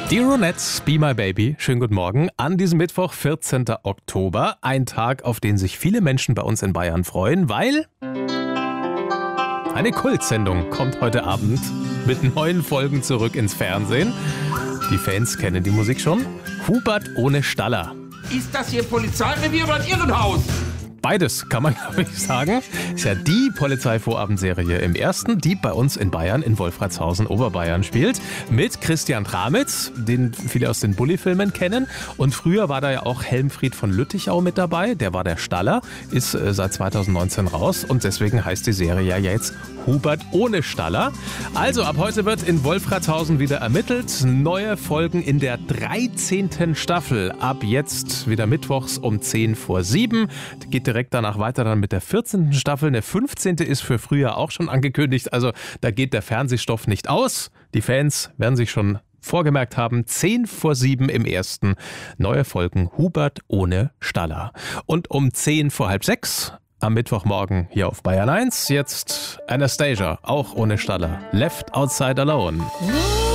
Die Ronettes, Be My Baby. Schönen guten Morgen. An diesem Mittwoch, 14. Oktober. Ein Tag, auf den sich viele Menschen bei uns in Bayern freuen, weil eine Kultsendung kommt heute Abend mit 9 Folgen zurück ins Fernsehen. Die Fans kennen die Musik schon. Hubert ohne Staller. Ist das hier Polizeirevier oder ein Irrenhaus? Beides kann man, glaube ich, sagen. Ist ja die Polizeivorabendserie im Ersten, die bei uns in Bayern, in Wolfratshausen, Oberbayern spielt. Mit Christian Tramitz, den viele aus den Bulli-Filmen kennen. Und früher war da ja auch Helmfried von Lüttichau mit dabei. Der war der Staller, ist seit 2019 raus. Und deswegen heißt die Serie ja jetzt Hubert ohne Staller. Also ab heute wird in Wolfratshausen wieder ermittelt. Neue Folgen in der 13. Staffel. Ab jetzt wieder mittwochs um 6:50. Geht direkt danach weiter dann mit der 14. Staffel. Eine 15. ist für früher auch schon angekündigt. Also da geht der Fernsehstoff nicht aus. Die Fans werden sich schon vorgemerkt haben, 6:50 im Ersten. Neue Folgen Hubert ohne Staller. Und um 6:45 am Mittwochmorgen hier auf Bayern 1. Jetzt Anastasia, auch ohne Staller. Left Outside Alone.